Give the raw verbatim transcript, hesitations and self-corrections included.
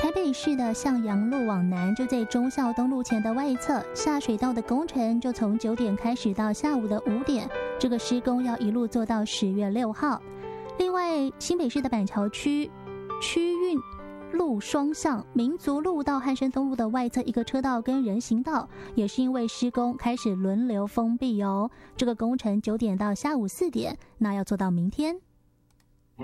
台北市的向阳路往南，就在忠孝东路前的外侧，下水道的工程就从九点开始到下午的五点，这个施工要一路做到十月六号。另外，新北市的板桥区区运路双向民族路到汉生东路的外侧一个车道跟人行道，也是因为施工开始轮流封闭哦。这个工程九点到下午四点，那要做到明天。